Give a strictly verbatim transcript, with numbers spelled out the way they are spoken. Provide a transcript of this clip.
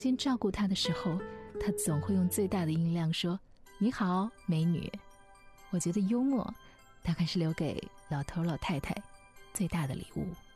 先照顾他的时候，他总会用最大的音量说你好美女。我觉得幽默大概是留给老头老太太最大的礼物。